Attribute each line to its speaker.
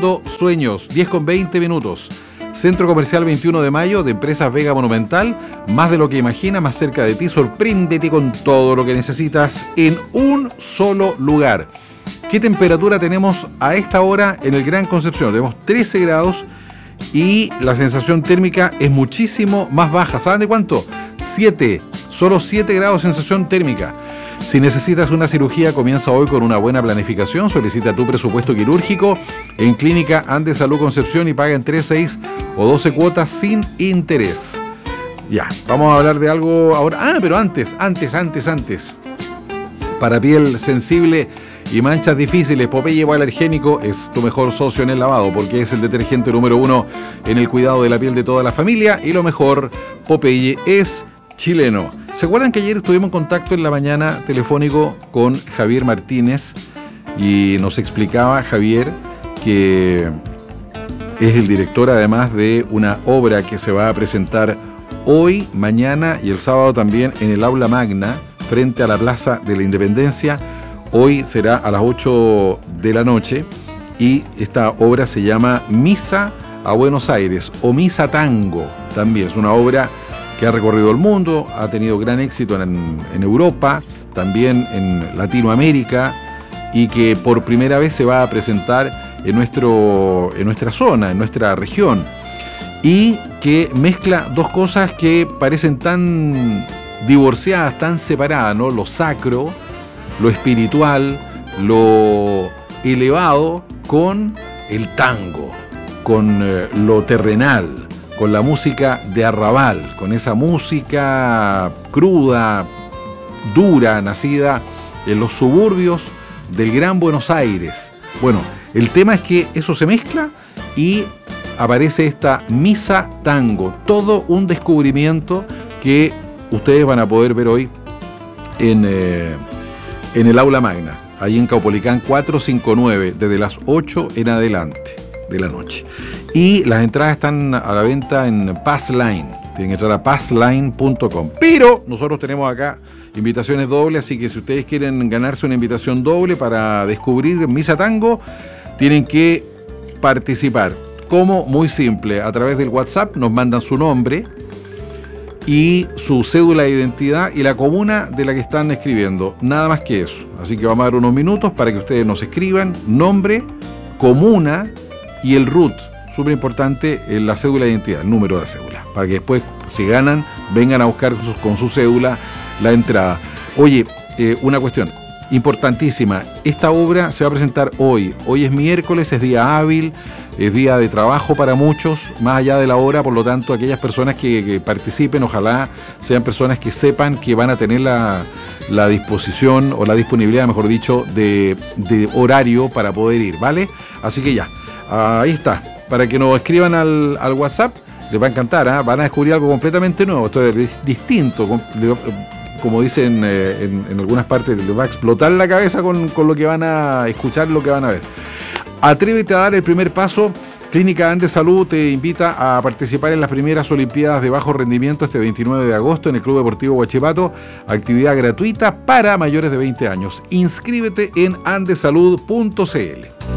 Speaker 1: Cumpliendo sueños, 10:20. Centro Comercial 21 de Mayo de Empresas Vega Monumental. Más de lo que imaginas, más cerca de ti. Sorpréndete con todo lo que necesitas en un solo lugar. ¿Qué temperatura tenemos a esta hora en el Gran Concepción? Tenemos 13 grados y la sensación térmica es muchísimo más baja. ¿Saben de cuánto? 7. Solo 7 grados de sensación térmica. Si necesitas una cirugía, comienza hoy con una buena planificación. Solicita tu presupuesto quirúrgico en Clínica Andes Salud Concepción y paga en 3, 6 o 12 cuotas sin interés. Ya, vamos a hablar de algo ahora. Pero antes. Para piel sensible y manchas difíciles, Popeye Alergénico es tu mejor socio en el lavado, porque es el detergente número 1 en el cuidado de la piel de toda la familia. Y lo mejor, Popeye es chileno. ¿Se acuerdan que ayer estuvimos en contacto en la mañana telefónico con Javier Martínez? Y nos explicaba Javier que es el director además de una obra que se va a presentar hoy, mañana y el sábado también en el Aula Magna, frente a la Plaza de la Independencia. Hoy será a las 8 de la noche y esta obra se llama Misa a Buenos Aires o Misa Tango. También es una obra que ha recorrido el mundo, ha tenido gran éxito en Europa, también en Latinoamérica, y que por primera vez se va a presentar en nuestra zona, en nuestra región, y que mezcla dos cosas que parecen tan divorciadas, tan separadas, ¿no? Lo sacro, lo espiritual, lo elevado, con el tango, con lo terrenal, con la música de arrabal, con esa música cruda, dura, nacida en los suburbios del Gran Buenos Aires. Bueno, el tema es que eso se mezcla y aparece esta Misa Tango, todo un descubrimiento que ustedes van a poder ver hoy en el Aula Magna, ahí en Caupolicán 459, desde las 8 en adelante de la noche. Y las entradas están a la venta en Passline. Tienen que entrar a passline.com. Pero nosotros tenemos acá invitaciones dobles, así que si ustedes quieren ganarse una invitación doble para descubrir Misa Tango, tienen que participar. ¿Cómo? Muy simple. A través del WhatsApp nos mandan su nombre y su cédula de identidad y la comuna de la que están escribiendo. Nada más que eso. Así que vamos a dar unos minutos para que ustedes nos escriban nombre, comuna y el RUT. Súper importante, la cédula de identidad, el número de la cédula, para que después, si ganan, vengan a buscar con su cédula la entrada. Oye, una cuestión importantísima, esta obra se va a presentar hoy es miércoles, es día hábil, es día de trabajo para muchos, más allá de la hora, por lo tanto, aquellas personas que participen, ojalá sean personas que sepan que van a tener la disposición, o la disponibilidad, mejor dicho, de horario para poder ir, ¿vale? Así que ya, ahí está. Para que nos escriban al WhatsApp, les va a encantar, ¿eh? Van a descubrir algo completamente nuevo, esto es distinto, como dicen en algunas partes, les va a explotar la cabeza con lo que van a escuchar, lo que van a ver. Atrévete a dar el primer paso. Clínica Andes Salud te invita a participar en las primeras Olimpiadas de Bajo Rendimiento este 29 de agosto en el Club Deportivo Huachipato, actividad gratuita para mayores de 20 años. Inscríbete en andesalud.cl.